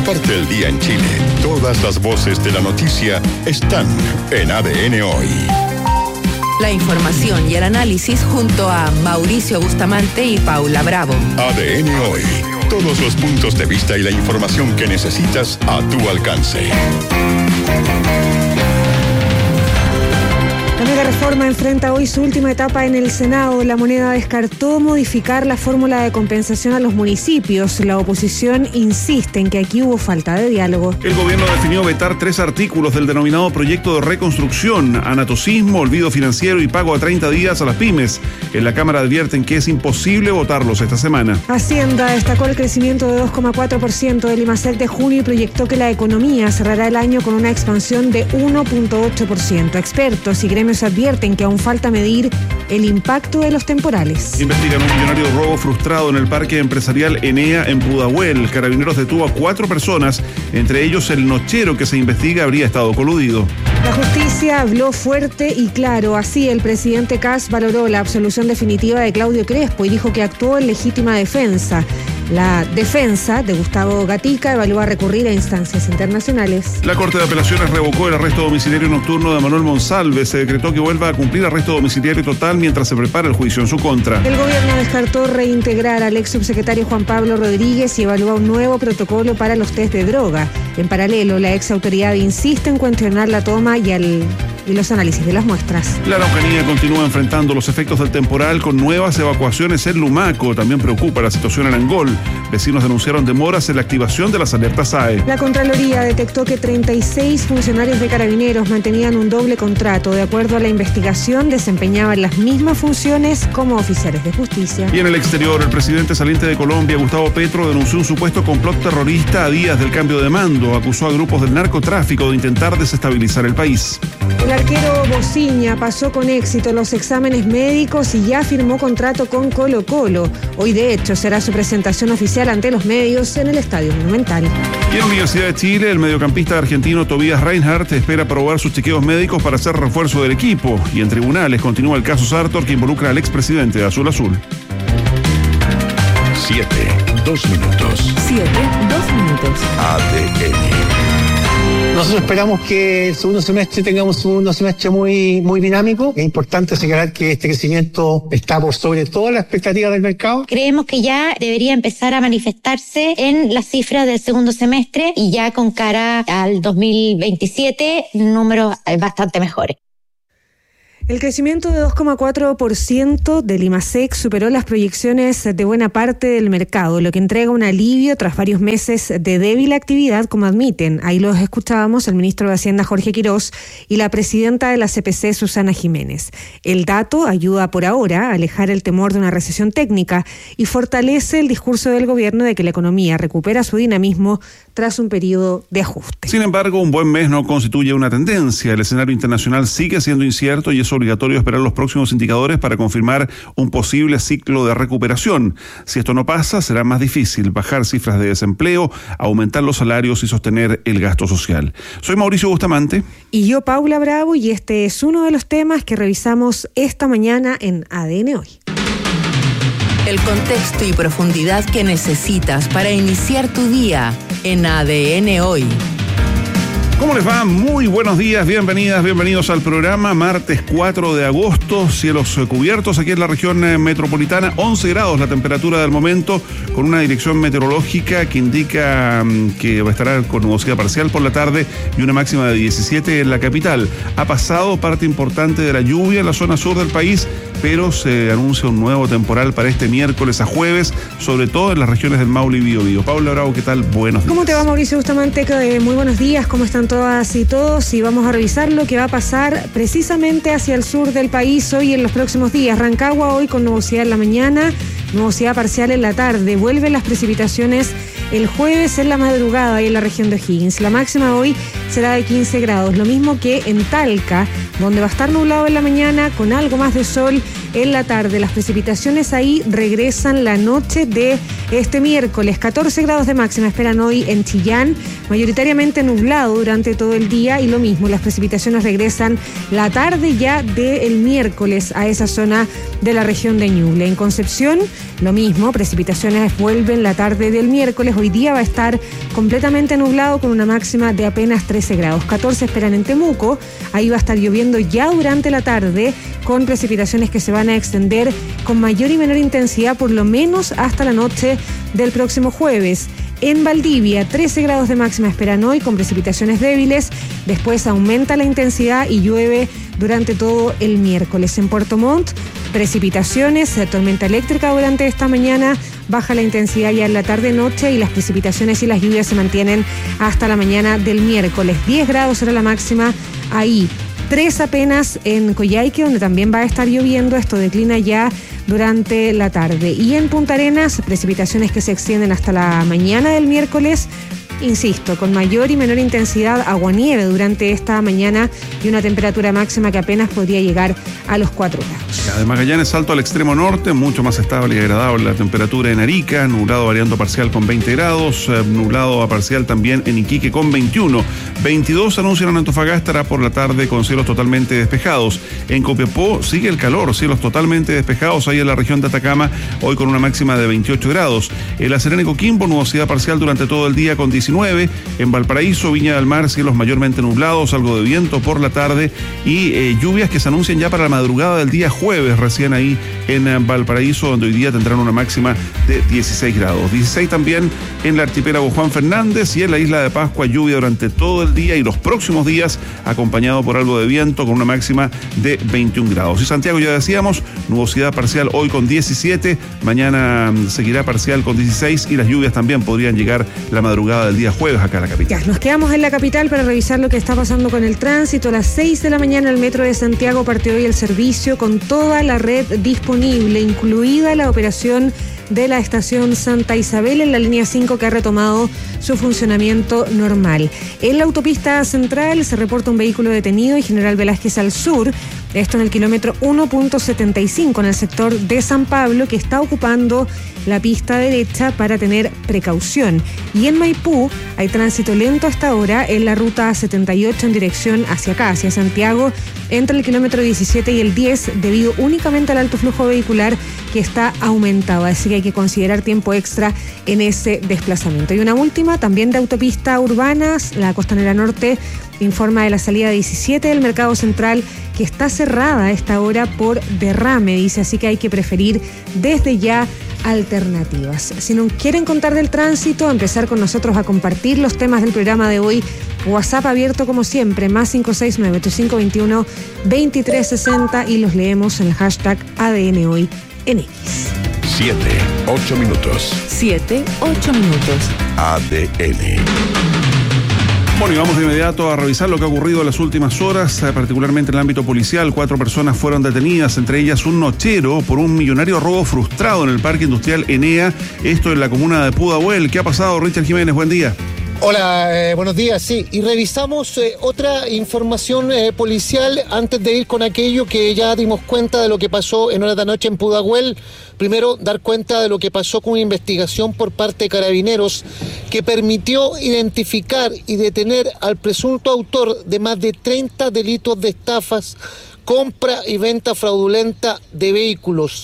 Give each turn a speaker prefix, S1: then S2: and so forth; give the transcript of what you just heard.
S1: Parte el día en Chile. Todas las voces de la noticia están en ADN Hoy.
S2: La información y el análisis junto a Mauricio Bustamante y Paula Bravo.
S1: ADN Hoy. Todos los puntos de vista y la información que necesitas a tu alcance.
S3: La mega reforma enfrenta hoy su última etapa en el Senado. La Moneda descartó modificar la fórmula de compensación a los municipios. La oposición insiste en que aquí hubo falta de diálogo.
S4: El gobierno definió vetar 3 artículos del denominado proyecto de reconstrucción: anatocismo, olvido financiero y pago a 30 días a las pymes. En la Cámara advierten que es imposible votarlos esta semana.
S3: Hacienda destacó el crecimiento de 2,4% del IMASEC de junio y proyectó que la economía cerrará el año con una expansión de 1,8%. Expertos y gremios advierten que aún falta medir el impacto de los temporales.
S4: Investigan un millonario robo frustrado en el parque empresarial Enea en Pudahuel. Carabineros detuvo a 4 personas, entre ellos el nochero que se investiga habría estado coludido.
S3: La justicia habló fuerte y claro. Así, el presidente Kast valoró la absolución definitiva de Claudio Crespo y dijo que actuó en legítima defensa. La defensa de Gustavo Gatica evalúa recurrir a instancias internacionales.
S4: La Corte de Apelaciones revocó el arresto domiciliario nocturno de Manuel Monsalve. Se decretó que vuelva a cumplir arresto domiciliario total mientras se prepara el juicio en su contra.
S3: El gobierno descartó reintegrar al ex subsecretario Juan Pablo Rodríguez y evalúa un nuevo protocolo para los test de droga. En paralelo, la ex autoridad insiste en cuestionar la toma y los análisis de las muestras.
S4: La Araucanía continúa enfrentando los efectos del temporal con nuevas evacuaciones en Lumaco. También preocupa la situación en Angol. Vecinos denunciaron demoras en la activación de las alertas AE.
S3: La Contraloría detectó que 36 funcionarios de Carabineros mantenían un doble contrato. De acuerdo a la investigación, desempeñaban las mismas funciones como oficiales de justicia.
S4: Y en el exterior, el presidente saliente de Colombia, Gustavo Petro, denunció un supuesto complot terrorista a días del cambio de mando. Acusó a grupos del narcotráfico de intentar desestabilizar el país.
S3: El arquero Bociña pasó con éxito los exámenes médicos y ya firmó contrato con Colo-Colo. Hoy, de hecho, será su presentación oficial ante los medios en el Estadio Monumental.
S4: Y en la Universidad de Chile, el mediocampista argentino Tobias Reinhardt espera aprobar sus chequeos médicos para hacer refuerzo del equipo. Y en tribunales continúa el caso Sartor, que involucra al expresidente de Azul Azul.
S1: 7, 2 minutos.
S2: 7, 2 minutos.
S1: ADN.
S5: Nosotros esperamos que el segundo semestre tengamos un segundo semestre muy dinámico. Es importante señalar que este crecimiento está por sobre todas las expectativas del mercado.
S6: Creemos que ya debería empezar a manifestarse en las cifras del segundo semestre y ya con cara al 2027 números bastante mejores.
S3: El crecimiento de 2,4% del IMASEC superó las proyecciones de buena parte del mercado, lo que entrega un alivio tras varios meses de débil actividad, como admiten. Ahí los escuchábamos, el ministro de Hacienda Jorge Quirós y la presidenta de la CPC Susana Jiménez. El dato ayuda por ahora a alejar el temor de una recesión técnica y fortalece el discurso del gobierno de que la economía recupera su dinamismo tras un periodo de ajuste.
S4: Sin embargo, un buen mes no constituye una tendencia. El escenario internacional sigue siendo incierto y es obligatorio esperar los próximos indicadores para confirmar un posible ciclo de recuperación. Si esto no pasa, será más difícil bajar cifras de desempleo, aumentar los salarios y sostener el gasto social. Soy Mauricio Bustamante.
S3: Y yo, Paula Bravo, y este es uno de los temas que revisamos esta mañana en ADN Hoy.
S2: El contexto y profundidad que necesitas para iniciar tu día en ADN Hoy.
S4: ¿Cómo les va? Muy buenos días, bienvenidas, bienvenidos al programa. Martes 4 de agosto, cielos cubiertos aquí en la región metropolitana, 11 grados la temperatura del momento, con una dirección meteorológica que indica que va a estar con nubosidad parcial por la tarde y una máxima de 17 en la capital. Ha pasado parte importante de la lluvia en la zona sur del país, pero se anuncia un nuevo temporal para este miércoles a jueves, sobre todo en las regiones del Maule y Biobío. Paula Bravo, ¿qué tal? Buenos días.
S3: ¿Cómo te va, Mauricio Bustamante? Muy buenos días, ¿cómo están todas y todos? Y vamos a revisar lo que va a pasar precisamente hacia el sur del país hoy y en los próximos días. Rancagua hoy con nubosidad en la mañana, nubosidad parcial en la tarde. Vuelven las precipitaciones el jueves en la madrugada y en la región de O'Higgins. La máxima hoy será de 15 grados, lo mismo que en Talca, donde va a estar nublado en la mañana con algo más de sol en la tarde. Las precipitaciones ahí regresan la noche de este miércoles. 14 grados de máxima esperan hoy en Chillán, mayoritariamente nublado durante todo el día, y lo mismo, las precipitaciones regresan la tarde ya del miércoles a esa zona de la región de Ñuble. En Concepción, lo mismo, precipitaciones vuelven la tarde del miércoles. Hoy día va a estar completamente nublado con una máxima de apenas 13 grados. 14 esperan en Temuco, ahí va a estar lloviendo ya durante la tarde, con precipitaciones que se van a extender con mayor y menor intensidad por lo menos hasta la noche del próximo jueves. En Valdivia, 13 grados de máxima esperan hoy con precipitaciones débiles, después aumenta la intensidad y llueve durante todo el miércoles. En Puerto Montt, precipitaciones, tormenta eléctrica durante esta mañana, baja la intensidad ya en la tarde-noche y las precipitaciones y las lluvias se mantienen hasta la mañana del miércoles. 10 grados será la máxima ahí. 3 apenas en Coyhaique, donde también va a estar lloviendo. Esto declina ya durante la tarde. Y en Punta Arenas, precipitaciones que se extienden hasta la mañana del miércoles. Insisto, con mayor y menor intensidad, aguanieve durante esta mañana y una temperatura máxima que apenas podría llegar a los 4 grados.
S4: De Magallanes, salto al extremo norte, mucho más estable y agradable la temperatura en Arica, nublado variando parcial con 20 grados, nublado a parcial también en Iquique con 21. 22 anuncian en Antofagasta, estará por la tarde con cielos totalmente despejados. En Copiapó sigue el calor, cielos totalmente despejados ahí en la región de Atacama, hoy con una máxima de 28 grados. En La Serena y Coquimbo, nubosidad parcial durante todo el día con 19. En Valparaíso, Viña del Mar, cielos mayormente nublados, algo de viento por la tarde y lluvias que se anuncian ya para la madrugada del día jueves, recién ahí en Valparaíso, donde hoy día tendrán una máxima de 16 grados. 16 también en el archipiélago Juan Fernández, y en la isla de Pascua, lluvia durante todo el día y los próximos días, acompañado por algo de viento con una máxima de 21 grados. Y Santiago, ya decíamos, nubosidad parcial hoy con 17, mañana seguirá parcial con 16 y las lluvias también podrían llegar la madrugada del día jueves acá a la capital.
S3: Ya, nos quedamos en la capital para revisar lo que está pasando con el tránsito. A las 6 de la mañana el Metro de Santiago partió hoy el servicio con toda la red disponible, incluida la operación de la estación Santa Isabel en la línea 5, que ha retomado su funcionamiento normal. En la autopista central se reporta un vehículo detenido y General Velázquez al sur, esto en el kilómetro 1.75 en el sector de San Pablo, que está ocupando la pista derecha para tener precaución. Y en Maipú hay tránsito lento hasta ahora en la ruta 78 en dirección hacia acá, hacia Santiago, entre el kilómetro 17 y el 10, debido únicamente al alto flujo vehicular que está aumentado, así que hay que considerar tiempo extra en ese desplazamiento. Y una última, también de autopista urbanas, la Costanera Norte informa de la salida 17 del Mercado Central, que está cerrada a esta hora por derrame, dice, así que hay que preferir desde ya alternativas. Si nos quieren contar del tránsito, empezar con nosotros a compartir los temas del programa de hoy, WhatsApp abierto como siempre, más 569-8521-2360, y los leemos en el hashtag ADN Hoy en X.
S1: 7-8 minutos.
S2: 7-8 minutos.
S1: ADN.
S4: Bueno, y vamos de inmediato a revisar lo que ha ocurrido en las últimas horas, particularmente en el ámbito policial. 4 personas fueron detenidas, entre ellas un nochero, por un millonario robo frustrado en el Parque Industrial Enea, esto en la comuna de Pudahuel. ¿Qué ha pasado, Richard Jiménez? Buen día.
S7: Hola, buenos días. Sí, y revisamos otra información policial antes de ir con aquello que ya dimos cuenta de lo que pasó en horas de la noche en Pudahuel. Primero, dar cuenta de lo que pasó con una investigación por parte de Carabineros que permitió identificar y detener al presunto autor de más de 30 delitos de estafas, compra y venta fraudulenta de vehículos.